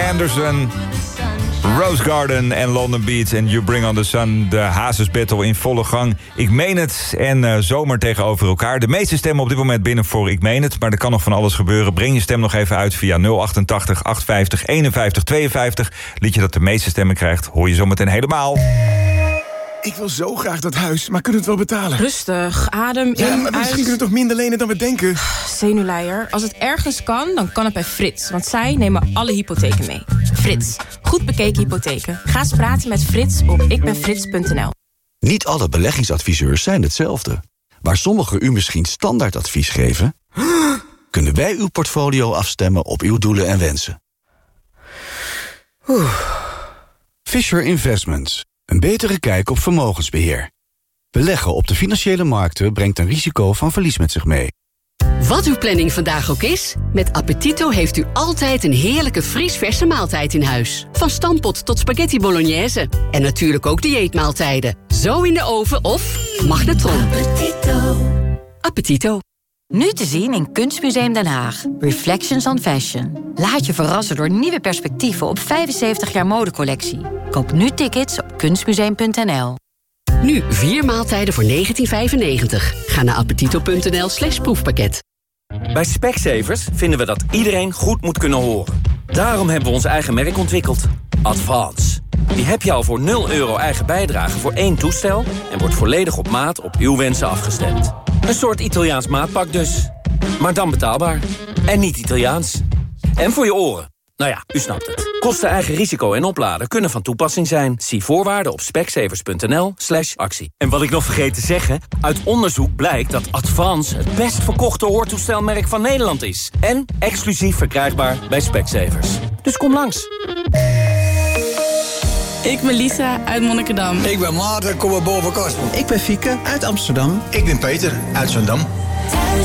Anderson, Rose Garden en London Beat en You Bring on the Sun. De Hazes Battle in volle gang. Ik meen het en zomer tegenover elkaar. De meeste stemmen op dit moment binnen voor Ik meen het. Maar er kan nog van alles gebeuren. Breng je stem nog even uit via 088 850 51 52. Liedje dat de meeste stemmen krijgt, hoor je zometeen helemaal. Ik wil zo graag dat huis, maar kunnen we het wel betalen? Rustig, adem in, maar misschien kunnen we toch minder lenen dan we denken? Zenuwleier, als het ergens kan, dan kan het bij Frits. Want zij nemen alle hypotheken mee. Frits, goed bekeken hypotheken. Ga eens praten met Frits op ikbenfrits.nl. Niet alle beleggingsadviseurs zijn hetzelfde. Waar sommigen u misschien standaardadvies geven, kunnen wij uw portfolio afstemmen op uw doelen en wensen. Fisher Investments. Een betere kijk op vermogensbeheer. Beleggen op de financiële markten brengt een risico van verlies met zich mee. Wat uw planning vandaag ook is, met Appetito heeft u altijd een heerlijke vriesverse maaltijd in huis. Van stampot tot spaghetti bolognese. En natuurlijk ook dieetmaaltijden. Zo in de oven of magnetron. Appetito. Appetito. Nu te zien in Kunstmuseum Den Haag. Reflections on Fashion. Laat je verrassen door nieuwe perspectieven op 75 jaar modecollectie. Koop nu tickets op kunstmuseum.nl. Nu 4 maaltijden voor €19,95. Ga naar appetito.nl/proefpakket. Bij Specsavers vinden we dat iedereen goed moet kunnen horen. Daarom hebben we ons eigen merk ontwikkeld. Advance. Die heb je al voor €0 eigen bijdrage voor 1 toestel... en wordt volledig op maat op uw wensen afgestemd. Een soort Italiaans maatpak dus. Maar dan betaalbaar. En niet Italiaans. En voor je oren. Nou ja, u snapt het. Kosten, eigen risico en opladen kunnen van toepassing zijn. Zie voorwaarden op specsavers.nl/actie. En wat ik nog vergeet te zeggen... uit onderzoek blijkt dat Advance het best verkochte hoortoestelmerk van Nederland is. En exclusief verkrijgbaar bij Specsavers. Dus kom langs. Ik ben Lisa uit Monnikendam. Ik ben Maarten, kom uit Boven Kostel. Ik ben Fieke uit Amsterdam. Ik ben Peter uit Zandam.